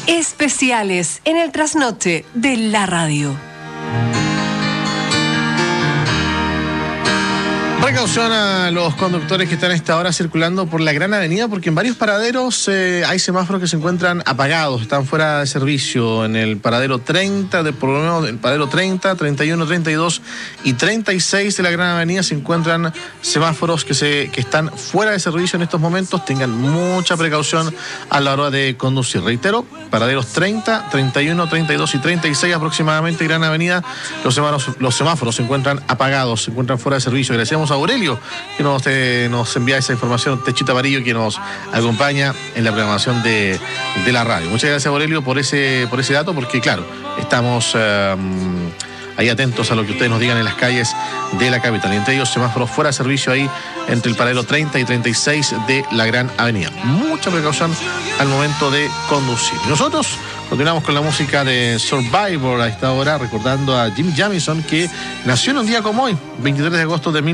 Especiales en el trasnoche de la radio. Precaución a los conductores que están a esta hora circulando por la Gran Avenida, porque en varios paraderos hay semáforos que se encuentran apagados, están fuera de servicio. En el paradero 30, por lo menos el paradero 30, 31, 32 y 36 de la Gran Avenida se encuentran semáforos que están fuera de servicio en estos momentos. Tengan mucha precaución a la hora de conducir. Reitero, paraderos 30, 31, 32 y 36 aproximadamente, Gran Avenida, los semáforos se encuentran apagados, se encuentran fuera de servicio. Agradecemos a Aurelio que nos envía esa información, Techito Amarillo, que nos acompaña en la programación de la radio. Muchas gracias, Aurelio, por ese dato, porque claro, estamos ahí atentos a lo que ustedes nos digan en las calles de la capital. Y entre ellos, semáforos fuera de servicio ahí entre el paradero 30 y 36 de la Gran Avenida. Mucha precaución al momento de conducir. Nosotros continuamos con la música de Survivor a esta hora, recordando a Jim Jamison, que nació en un día como hoy, 23 de agosto de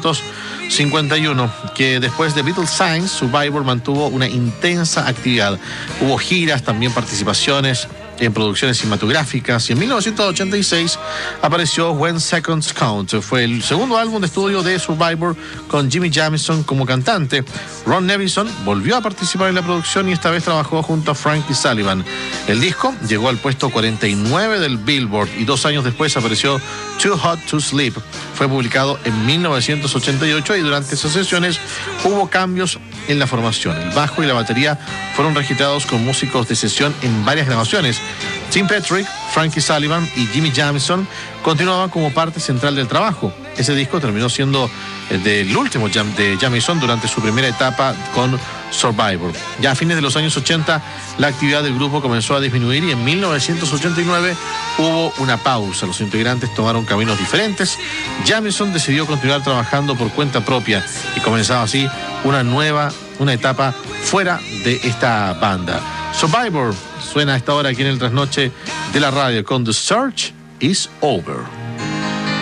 1951, que después de Beatles Signs, Survivor mantuvo una intensa actividad. Hubo giras, también participaciones en producciones cinematográficas, y en 1986 apareció When Seconds Count. Fue el segundo álbum de estudio de Survivor con Jimmy Jamison como cantante. Ron Nevison volvió a participar en la producción y esta vez trabajó junto a Frankie Sullivan. El disco llegó al puesto 49 del Billboard y 2 años después apareció Too Hot to Sleep. Fue publicado en 1988 y durante esas sesiones hubo cambios en la formación. El bajo y la batería fueron registrados con músicos de sesión en varias grabaciones. Tim Patrick, Frankie Sullivan y Jimmy Jamison continuaban como parte central del trabajo. Ese disco terminó siendo el último de Jamison durante su primera etapa con Survivor. Ya a fines de los años 80, la actividad del grupo comenzó a disminuir y en 1989 hubo una pausa. Los integrantes tomaron caminos diferentes. Jamison decidió continuar trabajando por cuenta propia y comenzaba así una etapa fuera de esta banda. Survivor suena a esta hora aquí en el trasnoche de la radio con The Search is Over.